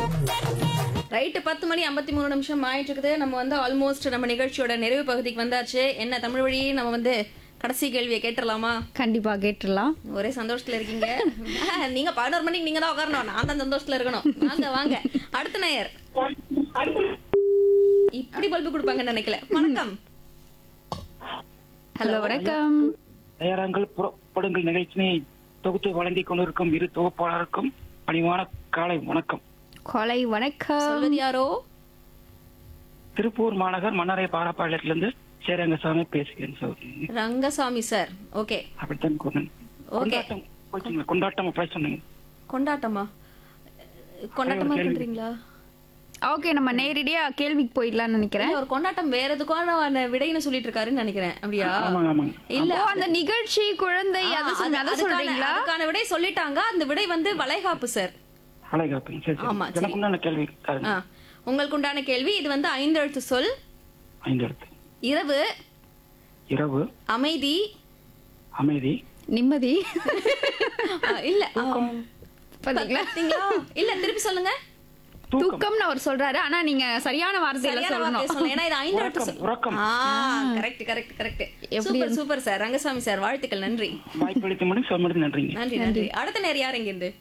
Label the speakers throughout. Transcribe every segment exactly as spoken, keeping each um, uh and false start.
Speaker 1: Right பத்து மணி ஐம்பத்தி மூணு நிமிஷம் ஆயிட்டு இருக்குது. நம்ம வந்து ஆல்மோஸ்ட் நம்ம நிகழ்ச்சியோட நிறைவு பகுதிக்கு வந்தாச்சு. என்ன தமிழ் வழி நம்ம வந்து கடைசி கேள்வியை கேட்டுடலாமா?
Speaker 2: கண்டிப்பா கேட்டுடலாம்.
Speaker 1: ஒரே சந்தோஷத்துல இருக்கீங்க. நீங்க பதினோரு மணிக்கு நீங்க தான் உட்காரணும், நான் தான் சந்தோஷத்துல இருக்கணும். வாங்க வாங்க அடுத்த நேயர். இப்படி பல்பு கொடுப்பாங்கன்னு நினைக்கல. வணக்கம்.
Speaker 2: ஹலோ வணக்கம்.
Speaker 3: நேரங்கள் புறப்படுங்கள் நிகழ்ச்சியை தொகுத்து வழங்கிக் கொண்டிருக்கும் இரு தொகுப்பாளருக்கும் பணிவான காலை வணக்கம்.
Speaker 2: கொலை வணக்கம்.
Speaker 1: சொல்வது யாரோ?
Speaker 3: திருப்பூர் மாநகர் மன்னரை பாராப்பாளையத்திலிருந்து சேரங்கசாமி பேசுகிறேன் சார்.
Speaker 1: ரங்கசாமி சார். ஓகே,
Speaker 3: அப்படித்தான் கூறினேன்.
Speaker 1: ஓகே.
Speaker 3: கொண்டாட்டம் போச்சுங்களா? கொண்டாட்டம் அப்படி சொன்னீங்க.
Speaker 1: கொண்டாட்டமா? கொண்டாட்டமா பண்றீங்களா?
Speaker 2: ஓகே, நம்ம நேரடியா கேள்விக்கு போயிடலாம்னு நினைக்கிறேன்.
Speaker 1: ஒரு கொண்டாட்டம் வேற எதுக்கான விடைன்னு சொல்லிட்டு இருக்காருன்னு நினைக்கிறேன். அப்படியா?
Speaker 3: ஆமாங்க ஆமாங்க.
Speaker 1: இல்ல,
Speaker 2: ஓ, அந்த நிகழ்ச்சி குழந்தை
Speaker 1: ஆ,
Speaker 2: அத சொன்ன- அத
Speaker 1: அதுக்கான-
Speaker 2: சொல்றீங்களா?
Speaker 1: அதுக்கான விடை சொல்லிட்டாங்க. அந்த விடை வந்து வளைகாப்பு சார்.
Speaker 3: அழகாப்பீங்க. சரி சரி.
Speaker 1: ஆமா, சரி.
Speaker 3: எனக்கு உண்டான கேள்வி
Speaker 1: ஆ, உங்களுக்கு உண்டான கேள்வி இது வந்து ஐந்து எழுத்து சொல்.
Speaker 3: ஐந்து எழுத்து.
Speaker 1: இரவு,
Speaker 3: இரவு,
Speaker 1: அமைதி,
Speaker 3: அமைதி,
Speaker 2: நிம்மதி.
Speaker 1: ஆ, இல்ல ஆ,
Speaker 2: பாத்தீங்களா?
Speaker 1: பாத்தீங்களா? இல்ல திருப்பி சொல்லுங்க.
Speaker 3: தூக்கம்,
Speaker 2: தூக்கம்னு அவர் சொல்றாரு. ஆனா நீங்க சரியான வார்த்தையில
Speaker 1: சரியான வார்த்தையை
Speaker 2: சொல்லணும்.
Speaker 1: சொல்லணும். ஏன்னா இது ஐந்து எழுத்து
Speaker 3: உறக்கம்,
Speaker 1: சொல்.
Speaker 3: உறக்கம்.
Speaker 1: ஆ, கரெக்ட் கரெக்ட் கரெக்ட்.
Speaker 2: எப்படி
Speaker 1: super super sir. Rangasamy sir, வாழ்த்துக்கள். நன்றி
Speaker 3: வாய்ப்பளித்த முடியும் சொல்லுறது நன்றிங்க.
Speaker 1: நன்றி நன்றி. அடுத்த நேரம் யார் எங்க இருந்து?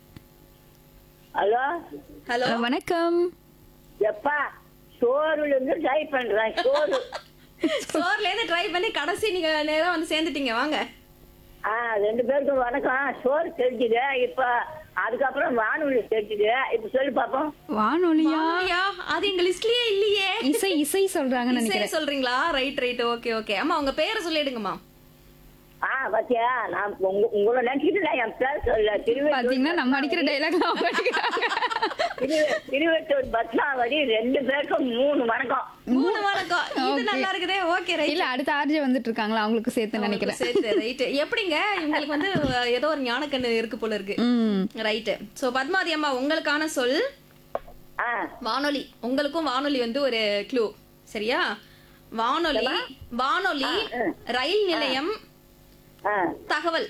Speaker 4: ஹலோ
Speaker 1: ஹலோ,
Speaker 2: ஹலோ வணக்கம்.
Speaker 4: எப்பா சோறுல இருந்து ட்ரை பண்றேன். சோறு
Speaker 1: சோர்ல இருந்து ட்ரை பண்ணி கடைசி நீங்க நேரா வந்து சேர்ந்துட்டீங்க. வாங்க.
Speaker 4: ஆ ரெண்டு பேருக்கும் வணக்கம். சோறு தெரிஞ்சுது, இப்ப அதுக்கப்புறம் வானொலி தெரிஞ்சுது. இப்ப சொல்லி பாப்போம்.
Speaker 2: வானொலியா?
Speaker 1: வானொலியா? அது எங்க லிஸ்ட்லயே இல்லையே.
Speaker 2: இசை இசை சொல்றாங்கன்னு
Speaker 1: இசையை
Speaker 2: நினைக்கிறேன்.
Speaker 1: சொல்றீங்களா? Right right. Okay okay. அம்மா உங்க பேரை சொல்லிடுங்கம்மா.
Speaker 4: ஆ பாத்தியா, நான் உங்க- உங்களை நினைச்சிட்டு நான் என் பேர் சொல்ல.
Speaker 2: பாத்தீங்கன்னா நம்ம அடிக்கிற டைலாக் அவங்க அடிக்கிறாங்க.
Speaker 4: திருவெ- திருவெட்டூர் பத்மாவதி ரெண்டு பேருக்கும் மூணு வணக்கம்.
Speaker 1: மூணு வணக்கம். இது
Speaker 2: Okay.
Speaker 1: நல்லா இருக்குதே. Okay right.
Speaker 2: இல்ல அடுத்த ஆர்ஜே வந்துட்டு இருக்காங்களா, அவங்களுக்கு சேர்த்து நினைக்கிறேன்.
Speaker 1: சேர்த்து ரைட். எப்படிங்க இவங்களுக்கு வந்து ஏதோ ஒரு ஞானக்கண்ணு இருக்கு போல இருக்கு.
Speaker 2: ம்.
Speaker 1: ரைட். சோ பத்மாவதி அம்மா உங்களுக்கான சொல்
Speaker 4: ஆ
Speaker 1: வானொலி. உங்களுக்கும் வானொலி வந்து ஒரு க்ளூ. சரியா? வானொலி, வானொலி, ரயில் நிலையம்,
Speaker 4: ஆ
Speaker 1: தகவல்.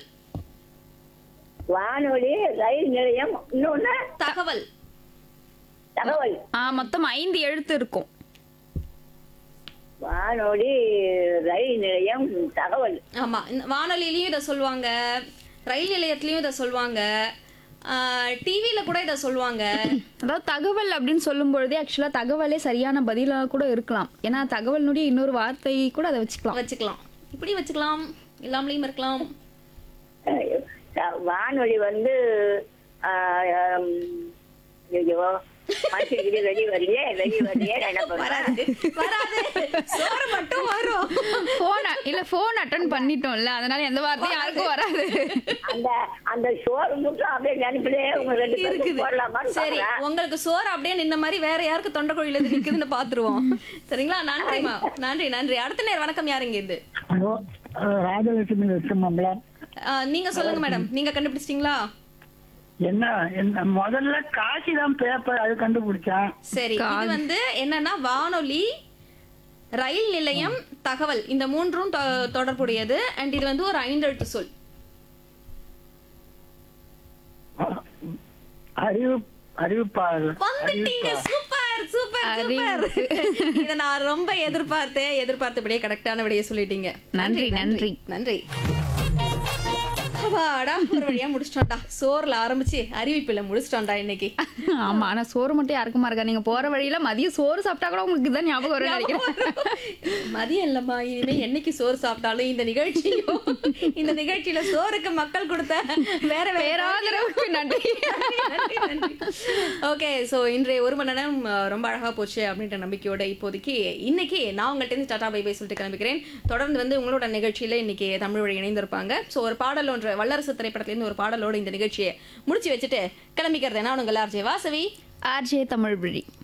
Speaker 4: வானொலி, ரயில் நிலையம், இன்னொன்னு
Speaker 1: தகவல்.
Speaker 4: தகவல்.
Speaker 2: ஆ, மொத்தம் ஐந்து எழுத்து இருக்கும்.
Speaker 4: வானொலி, ரயில் நிலையம், தகவல்.
Speaker 1: ஆமா, இந்த வானொலியிலயும் இத சொல்லுவாங்க, ரயில் நிலையத்திலயும் இத சொல்லுவாங்க, டிவில கூட இத சொல்லுவாங்க.
Speaker 2: அதாவது தகவல் அப்படின்னு சொல்லும் பொழுதே ஆக்சுவலா தகவலே சரியான பதிலா கூட இருக்கலாம். ஏன்னா தகவலினுடைய இன்னொரு வார்த்தை கூட அதை வச்சுக்கலாம்.
Speaker 1: வச்சுக்கலாம். இப்படி வச்சுக்கலாம், இல்லாமலையும் இருக்கலாம்.
Speaker 4: அஹ் வானொலி வந்து ஆஹ் ஹம், ஐயோ, மனுஷனுக்கு வெளி வரியே வெளி வரியே என்ன
Speaker 1: வராது வராது. சோறு மட்டும் வரும்.
Speaker 2: போன் இல்ல போன் அட்டன் பண்ணிட்டோம்ல, அதனால எந்த வார்த்தையும் யாருக்கும் வராது.
Speaker 4: அந்த அந்த சோறு மட்டும் அப்படியே நினைப்பிலே உங்க ரெண்டு பேருக்கு
Speaker 1: இருக்குது.
Speaker 4: போடலாமான்னு
Speaker 1: சரி,
Speaker 4: பாக்குறேன்.
Speaker 1: உங்களுக்கு சோறு அப்படியே நின்ன மாதிரி வேற யாருக்கு தொண்டைக்குழியில இருக்குதுன்னு பாத்துருவோம். சரிங்களா? நன்றிமா, நன்றி நன்றி. அடுத்த நேரம் வணக்கம். யார் இங்க இருந்து?
Speaker 3: ஹலோ, ராஜலட்சுமி வெச்சமம்பலம்.
Speaker 1: நீங்க சொல்லுங்க மேடம். நீங்க கண்டுபிடிச்சிட்டீங்களா?
Speaker 3: என்ன என்ன முதல்ல காசி தான் பேப்பர் அது கண்டுபிடிச்சேன்.
Speaker 1: சரி, இது வந்து என்னன்னா வானொலி, ரயில் நிலையம், தகவல் இந்த மூன்றும் தொ- தொடர்புடையது. அண்ட் இது வந்து ஒரு ஐந்தெழுத்து சொல்.
Speaker 3: அறிவு அறிவிப்பாளர்.
Speaker 1: வந்துட்டீங்க. Super super super. இத நான் ரொம்ப எதிர்பார்த்தேன். எதிர்பார்த்தபடியே கரெக்டான விடையை சொல்லிட்டீங்க.
Speaker 2: நன்றி, நன்றி.
Speaker 1: நன்றி. அப்பாடா, ஒரு வழியா முடிச்சிட்டோம்டா. சோறுல ஆரம்பிச்சு அறிவிப்புல முடிச்சிட்டோம்டா இன்னைக்கு.
Speaker 2: ஆமா, ஆனா சோறு மட்டும் யாருக்குமா இருக்கா? நீங்க போற வழியில மதியம் சோறு சாப்பிட்டா கூட உங்களுக்கு இதான் ஞாபகம் வரும் நினைக்கிறேன்.
Speaker 1: மதியம் இல்லம்மா, இனிமே என்னைக்கு சோறு சாப்பிட்டாலும் இந்த நிகழ்ச்சியும் இந்த நிகழ்ச்சியில சோறுக்கு மக்கள் கொடுத்த வேற வேற
Speaker 2: பேராதரவுக்கு நன்றி.
Speaker 1: ஓகே, சோ இன்றைய ஒரு மணி நேரம் அஹ், ரொம்ப அழகா போச்சு அப்படின்ற நம்பிக்கையோட இப்போதைக்கு இன்னைக்கு நான் உங்கள்கிட்ட இருந்து டாடா பை பை சொல்லிட்டு கிளம்பிக்கிறேன். தொடர்ந்து வந்து உங்களோட நிகழ்ச்சியில இன்னைக்கு தமிழ் வழி இணைந்திருப்பாங்க. சோ ஒரு பாடல் ஒன்று வல்லரசு திரைப்படத்திலிருந்து ஒரு பாடலோட இந்த நிகழ்ச்சியை முடிச்சு வச்சுட்டு கிளம்பிக்கிறேன். நான் உங்கள் ஆர்ஜே வாசவி,
Speaker 2: ஆர்ஜே தமிழ் விழி.